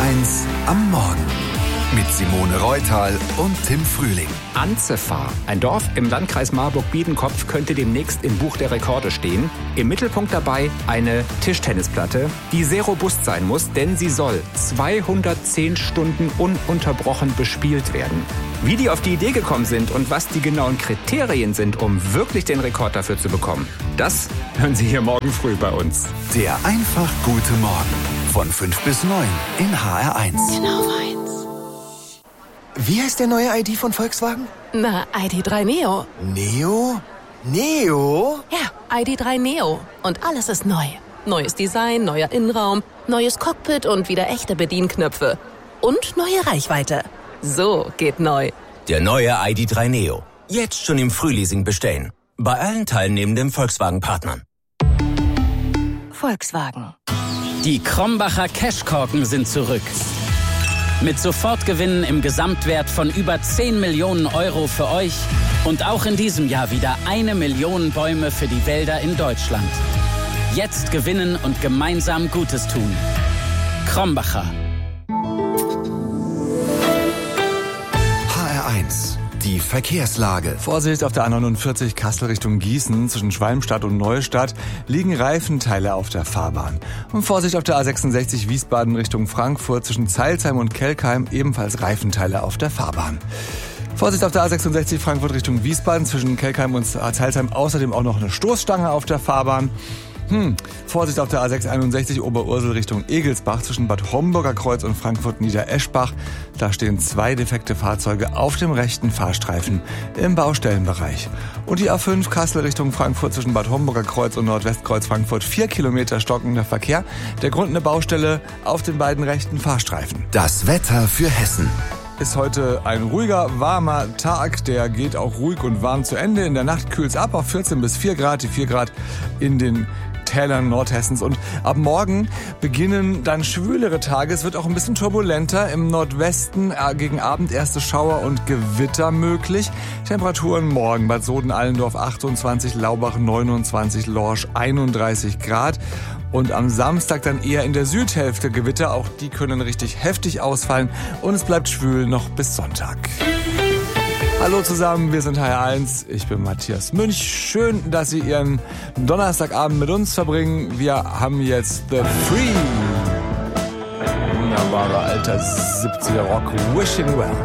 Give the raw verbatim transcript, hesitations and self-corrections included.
eins am Morgen mit Simone Reutal und Tim Frühling. Anzefahr, ein Dorf im Landkreis Marburg-Biedenkopf, könnte demnächst im Buch der Rekorde stehen. Im Mittelpunkt dabei eine Tischtennisplatte, die sehr robust sein muss, denn sie soll zweihundertzehn Stunden ununterbrochen bespielt werden. Wie die auf die Idee gekommen sind und was die genauen Kriterien sind, um wirklich den Rekord dafür zu bekommen, das hören Sie hier morgen früh bei uns. Der einfach gute Morgen von fünf bis neun in H R eins. Genau meins. Wie heißt der neue I D von Volkswagen? Na, I D drei Neo. Neo? Neo? Ja, I D drei Neo. Und alles ist neu. Neues Design, neuer Innenraum, neues Cockpit und wieder echte Bedienknöpfe. Und neue Reichweite. So geht neu. Der neue I D drei Neo. Jetzt schon im Frühleasing bestellen. Bei allen teilnehmenden Volkswagen-Partnern. Volkswagen. Die Krombacher Cashkorken sind zurück. Mit Sofortgewinnen im Gesamtwert von über zehn Millionen Euro für euch und auch in diesem Jahr wieder eine Million Bäume für die Wälder in Deutschland. Jetzt gewinnen und gemeinsam Gutes tun. Krombacher. H R eins. Die Verkehrslage. Vorsicht auf der A neunundvierzig Kassel Richtung Gießen. Zwischen Schwalmstadt und Neustadt liegen Reifenteile auf der Fahrbahn. Und Vorsicht auf der A sechsundsechzig Wiesbaden Richtung Frankfurt. Zwischen Zeilsheim und Kelkheim ebenfalls Reifenteile auf der Fahrbahn. Vorsicht auf der A sechsundsechzig Frankfurt Richtung Wiesbaden. Zwischen Kelkheim und Zeilsheim außerdem auch noch eine Stoßstange auf der Fahrbahn. Hm. Vorsicht auf der A sechshunderteinundsechzig Oberursel Richtung Egelsbach zwischen Bad Homburger Kreuz und Frankfurt Niedereschbach. Da stehen zwei defekte Fahrzeuge auf dem rechten Fahrstreifen im Baustellenbereich. Und die A fünf Kassel Richtung Frankfurt zwischen Bad Homburger Kreuz und Nordwestkreuz Frankfurt. Vier Kilometer stockender Verkehr. Der Grund eine Baustelle auf den beiden rechten Fahrstreifen. Das Wetter für Hessen. Ist heute ein ruhiger, warmer Tag. Der geht auch ruhig und warm zu Ende. In der Nacht kühlt es ab auf vierzehn bis vier Grad. Die vier Grad in den Tälern Nordhessens. Und ab morgen beginnen dann schwülere Tage. Es wird auch ein bisschen turbulenter. Im Nordwesten gegen Abend erste Schauer und Gewitter möglich. Temperaturen morgen: Bad Soden-Allendorf achtundzwanzig, Laubach neunundzwanzig, Lorsch einunddreißig Grad. Und am Samstag dann eher in der Südhälfte Gewitter. Auch die können richtig heftig ausfallen. Und es bleibt schwül noch bis Sonntag. Hallo zusammen, wir sind H R eins. Ich bin Matthias Münch. Schön, dass Sie Ihren Donnerstagabend mit uns verbringen. Wir haben jetzt The Free. Wunderbarer alter siebziger Rock. Wishing Well.